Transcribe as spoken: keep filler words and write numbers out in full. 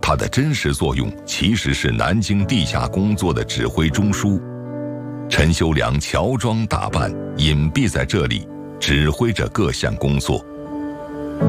它的真实作用其实是南京地下工作的指挥中枢。陈修良乔装打扮，隐蔽在这里，指挥着各项工作。